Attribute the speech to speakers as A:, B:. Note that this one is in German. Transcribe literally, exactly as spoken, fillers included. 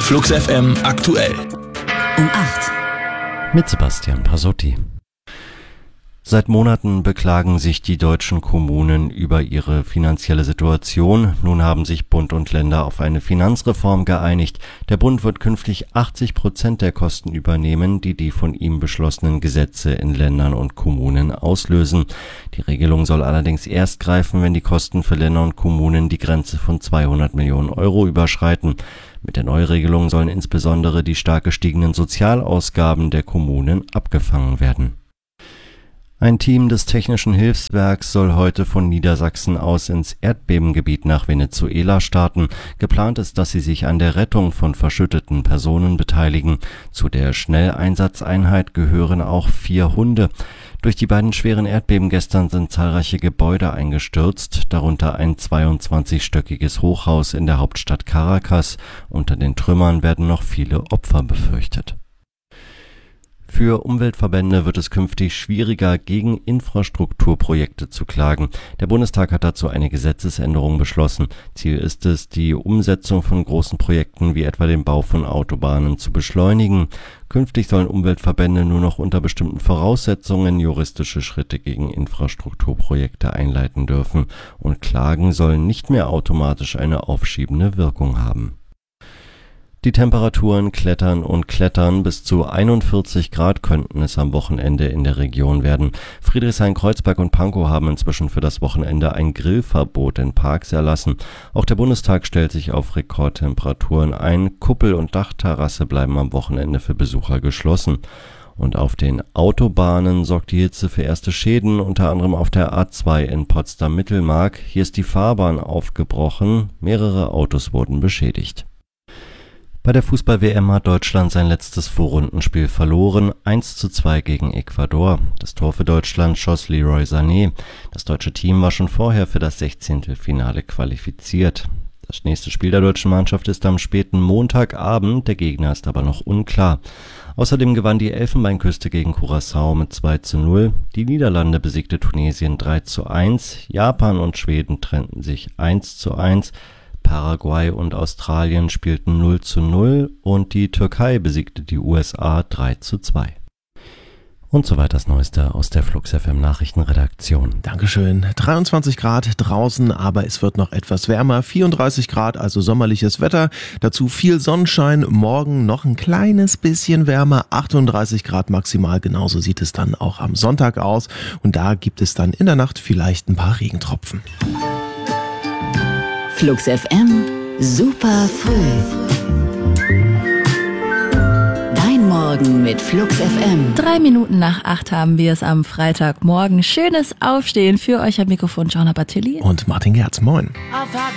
A: Flux F M aktuell.
B: Um acht.
C: Mit Sebastian Pasotti. Seit Monaten beklagen sich die deutschen Kommunen über ihre finanzielle Situation. Nun haben sich Bund und Länder auf eine Finanzreform geeinigt. Der Bund wird künftig achtzig Prozent der Kosten übernehmen, die die von ihm beschlossenen Gesetze in Ländern und Kommunen auslösen. Die Regelung soll allerdings erst greifen, wenn die Kosten für Länder und Kommunen die Grenze von zweihundert Millionen Euro überschreiten. Mit der Neuregelung sollen insbesondere die stark gestiegenen Sozialausgaben der Kommunen abgefangen werden. Ein Team des Technischen Hilfswerks soll heute von Niedersachsen aus ins Erdbebengebiet nach Venezuela starten. Geplant ist, dass sie sich an der Rettung von verschütteten Personen beteiligen. Zu der Schnelleinsatzeinheit gehören auch vier Hunde. Durch die beiden schweren Erdbeben gestern sind zahlreiche Gebäude eingestürzt, darunter ein zweiundzwanzigstöckiges Hochhaus in der Hauptstadt Caracas. Unter den Trümmern werden noch viele Opfer befürchtet. Für Umweltverbände wird es künftig schwieriger, gegen Infrastrukturprojekte zu klagen. Der Bundestag hat dazu eine Gesetzesänderung beschlossen. Ziel ist es, die Umsetzung von großen Projekten wie etwa den Bau von Autobahnen zu beschleunigen. Künftig sollen Umweltverbände nur noch unter bestimmten Voraussetzungen juristische Schritte gegen Infrastrukturprojekte einleiten dürfen. Und Klagen sollen nicht mehr automatisch eine aufschiebende Wirkung haben. Die Temperaturen klettern und klettern. Bis zu einundvierzig Grad könnten es am Wochenende in der Region werden. Friedrichshain-Kreuzberg und Pankow haben inzwischen für das Wochenende ein Grillverbot in Parks erlassen. Auch der Bundestag stellt sich auf Rekordtemperaturen ein. Kuppel und Dachterrasse bleiben am Wochenende für Besucher geschlossen. Und auf den Autobahnen sorgt die Hitze für erste Schäden, unter anderem auf der A zwei in Potsdam-Mittelmark. Hier ist die Fahrbahn aufgebrochen. Mehrere Autos wurden beschädigt. Bei der Fußball-W M hat Deutschland sein letztes Vorrundenspiel verloren, eins zu zwei gegen Ecuador. Das Tor für Deutschland schoss Leroy Sané. Das deutsche Team war schon vorher für das Sechzehntelfinale qualifiziert. Das nächste Spiel der deutschen Mannschaft ist am späten Montagabend, der Gegner ist aber noch unklar. Außerdem gewann die Elfenbeinküste gegen Curaçao mit zwei zu null. Die Niederlande besiegte Tunesien drei zu eins. Japan und Schweden trennten sich eins zu eins. Paraguay und Australien spielten null zu null und die Türkei besiegte die U S A drei zu zwei. Und soweit das Neueste aus der Flux F M Nachrichtenredaktion.
D: Dankeschön. dreiundzwanzig Grad draußen, aber es wird noch etwas wärmer. vierunddreißig Grad, also sommerliches Wetter. Dazu viel Sonnenschein. Morgen noch ein kleines bisschen wärmer. achtunddreißig Grad maximal. Genauso sieht es dann auch am Sonntag aus. Und da gibt es dann in der Nacht vielleicht ein paar Regentropfen.
B: Flux F M, super früh. Dein Morgen mit Flux F M.
E: Drei Minuten nach acht haben wir es am Freitagmorgen. Schönes Aufstehen für euch am Mikrofon Joanna Battilli
D: und Martin Gerz. Moin.
F: I've had